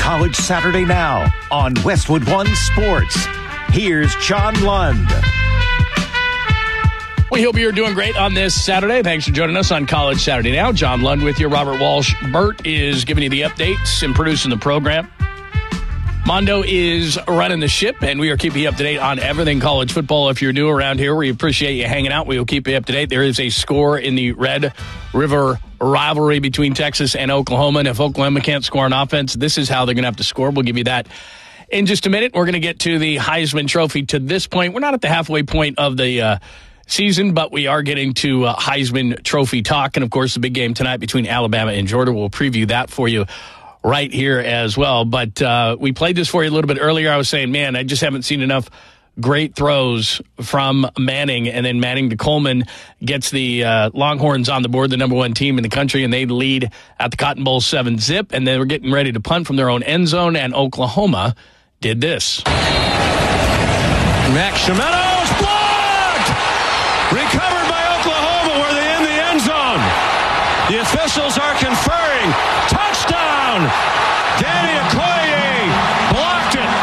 College Saturday Now on Westwood One Sports. Here's John Lund. We hope you're doing great on this Saturday. Thanks for joining us on College Saturday Now. John Lund with you. Robert Walsh. Bert is giving you the updates and producing the program. Mondo is running the ship, and we are keeping you up to date on everything college football. If you're new around here, we appreciate you hanging out. We will keep you up to date. There is a score in the Red River rivalry between Texas and Oklahoma, and if Oklahoma can't score on offense, this is how they're going to have to score. We'll give you that in just a minute. We're going to get to the Heisman Trophy. To this point, we're not at the halfway point of the season, but we are getting to Heisman Trophy talk, and of course the big game tonight between Alabama and Georgia. We'll preview that for you right here as well. But we played this for you a little bit earlier. I was saying, man, I just haven't seen enough great throws from Manning, and then Manning to Coleman gets the Longhorns on the board, the number one team in the country, and they lead at the Cotton Bowl 7-zip, and they were getting ready to punt from their own end zone, and Oklahoma did this. Max Shemetto's blocked! Recovered by Oklahoma where they in the end zone. The officials are conferring. Touchdown! Danny Okoye blocked it.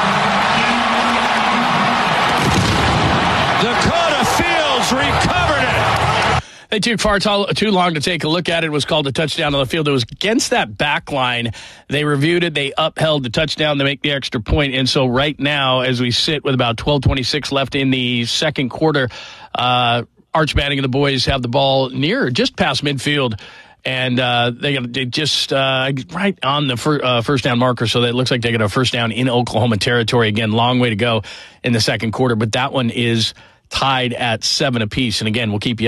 Dakota Fields recovered it. They took far too long to take a look at it. It was called a touchdown on the field. It was against that back line. They reviewed it. They upheld the touchdown to make the extra point. And so right now, as we sit with about 12:26 left in the second quarter, Arch Manning and the boys have the ball near just past midfield. And they just right on the first down marker, so that it looks like they got a first down in Oklahoma territory. Again, long way to go in the second quarter, but that one is tied at 7 apiece. And again, we'll keep you